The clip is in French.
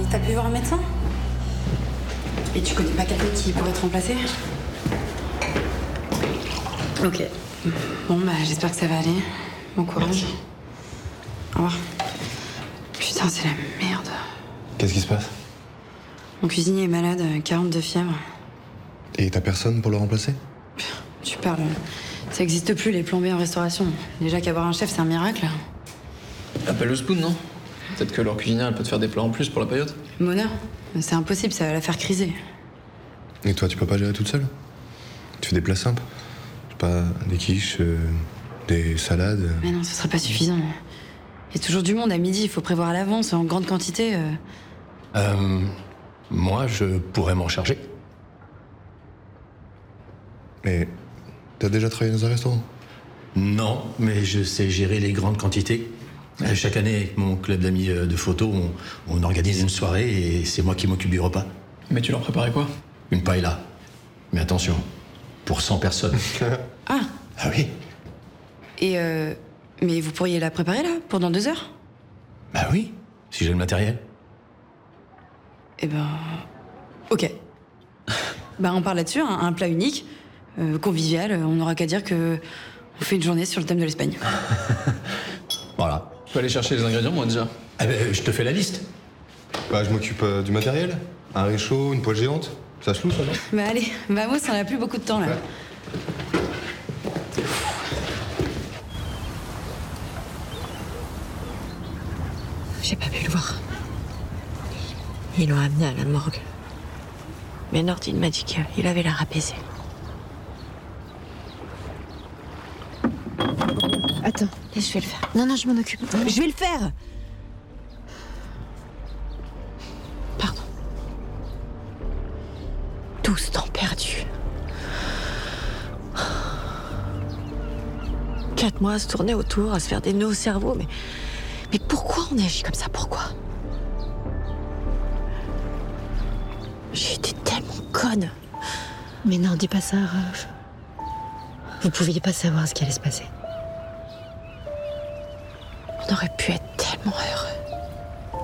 T'as pu voir un médecin? Et tu connais pas quelqu'un qui pourrait te remplacer? Ok. Bon, bah, j'espère que ça va aller. Bon courage. Au revoir. Putain, c'est la merde. Qu'est-ce qui se passe? Mon cuisinier est malade, 42 fièvre. Et t'as personne pour le remplacer? Tu parles. Ça existe plus, les plans B en restauration. Déjà qu'avoir un chef, c'est un miracle. Appelle le spoon, non? Peut-être que leur cuisinière, elle peut te faire des plats en plus pour la paillote. Mona, c'est impossible, ça va la faire criser. Et toi, tu peux pas gérer toute seule? Tu fais des plats simples? Je sais pas, des quiches, des salades. Mais non, ce serait pas suffisant. Il y a toujours du monde à midi, il faut prévoir à l'avance, en grande quantité. Moi, je pourrais m'en charger. Mais t'as déjà travaillé dans un restaurant? Non, mais je sais gérer les grandes quantités. Chaque année, avec mon club d'amis de photos, on organise une soirée et c'est moi qui m'occupe du repas. Mais tu leur préparais quoi? Une paella. Mais attention, pour 100 personnes. Ah, Ah oui? et mais vous pourriez la préparer, là, pendant 2 heures? Bah oui, si j'ai le matériel. Eh ben... Ok. Bah, on part là-dessus, un plat unique, convivial, on n'aura qu'à dire que... On fait une journée sur le thème de l'Espagne. Voilà. Je peux aller chercher les ingrédients, moi, déjà. Eh ben, je te fais la liste. Bah, je m'occupe du matériel. Un réchaud, une poêle géante. Ça se loue, ça, non? Bah allez, vamos, on a plus beaucoup de temps, là. Ouais. J'ai pas pu le voir. Ils l'ont amené à la morgue. Mais Nordine m'a dit qu'il avait l'air apaisé. Attends, je vais le faire. Non, je m'en occupe. Je vais le faire. Pardon. 12 temps perdus. 4 mois à se tourner autour, à se faire des nœuds au cerveau, mais pourquoi on agit comme ça? Pourquoi? J'ai été tellement conne. Mais non, dis pas ça, Raph. Vous pouviez pas savoir ce qui allait se passer. On aurait pu être tellement heureux.